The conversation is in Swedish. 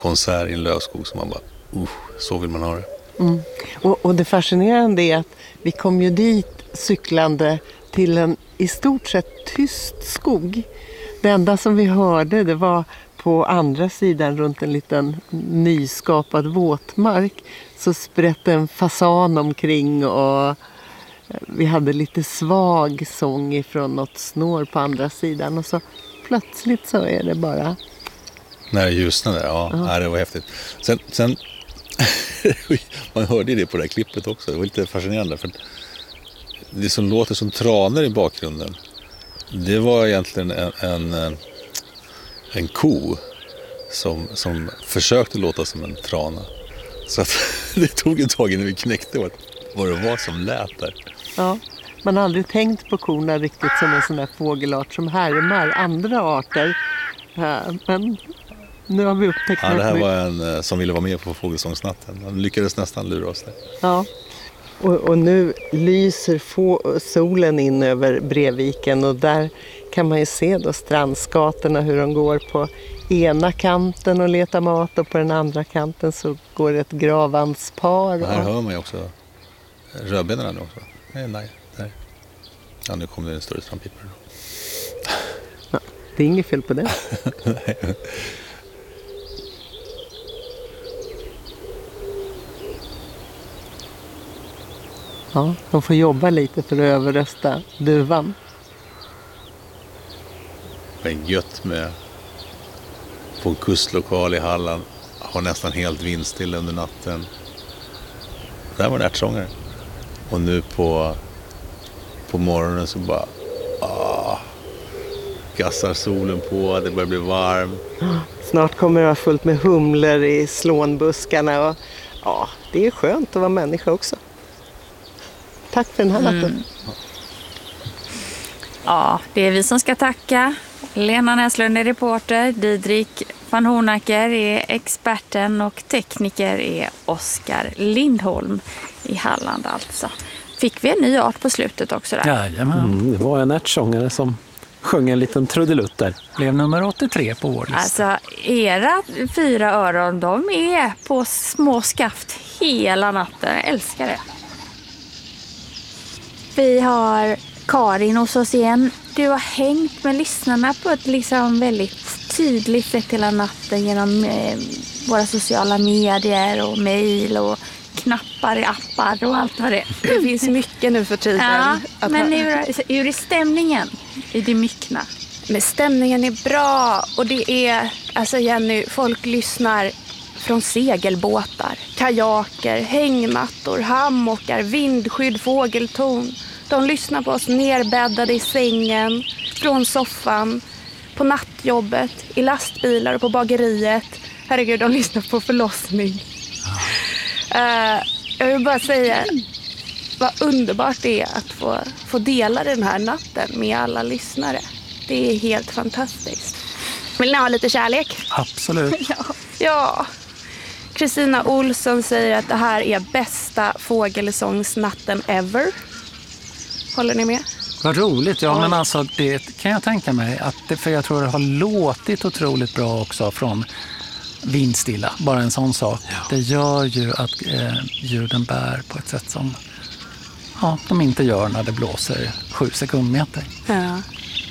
konsert i en lövskog som man bara, så vill man ha det. Mm. Och det fascinerande är att vi kom ju dit cyklande till en i stort sett tyst skog. Det enda som vi hörde, det var på andra sidan runt en liten nyskapad våtmark så sprätte en fasan omkring och vi hade lite svag sång ifrån något snår på andra sidan och så plötsligt så är det bara... När det ljusnade, ja. Det var häftigt. Sen man hörde ju det på det här klippet också, det var lite fascinerande för det som låter som traner i bakgrunden, det var egentligen en ko som försökte låta som en trana. Så att det tog ett tag innan vi knäckte vad det var som lät där. Ja, man har aldrig tänkt på korna riktigt som en sån här fågelart som härmar andra arter. Men nu har vi upptäckt det här var en som ville vara med på fågelsångsnatten. Han lyckades nästan lura oss där. Ja, och nu lyser solen in över Breviken och där kan man ju se då strandskatorna hur de går på ena kanten och letar mat och på den andra kanten så går ett gravandspar. Här hör man ju också rödbenen också. Nej. Ja, nu kommer det en större strandpipare. Ja, det är inget fel på det. Nej. Ja, de får jobba lite för att överrösta duvan. Det är gött med på en kustlokal i Halland. Har nästan helt vindstilla under natten. Där var det ärtsångare. Och nu på morgonen så bara gassar solen på, det börjar bli varmt. Snart kommer det vara fullt med humlor i slånbuskarna och det är skönt att vara människa också. Tack för den här natten. Ja, det är vi som ska tacka. Lena Näslund är reporter, Didrik van Hornacker är experten och tekniker är Oskar Lindholm i Halland alltså. Fick vi en ny art på slutet också där? Jajamän. Det var en ärtsångare som sjöng en liten trudelutt där. Blev nummer 83 på vår lista. Alltså, era 4 öron, de är på små skaft hela natten. Jag älskar det. Vi har Karin hos oss igen. Du har hängt med lyssnarna på ett liksom väldigt tydligt sätt hela natten genom våra sociala medier och mejl och knappar i appar och allt vad det är. Det finns mycket nu för tiden. Ja, men hur är stämningen i det myckna? Men stämningen är bra och det är, alltså Jenny, folk lyssnar från segelbåtar, kajaker, hängmattor, hammockar, vindskydd, fågeltorn. De lyssnar på oss nerbäddade i sängen, från soffan, på nattjobbet, i lastbilar och på bageriet. Herregud, de lyssnar på förlossning. Jag vill bara säga vad underbart det är att få dela den här natten med alla lyssnare. Det är helt fantastiskt. Vill ni ha lite kärlek? Absolut. Ja. Kristina Olsson säger att det här är bästa fågelsångsnatten ever. Håller ni med? Vad roligt, men alltså det kan jag tänka mig. För jag tror det har låtit otroligt bra också från vindstilla. Bara en sån sak. Ja. Det gör ju att ljuden bär på ett sätt som de inte gör när det blåser 7 sekundmeter. Ja.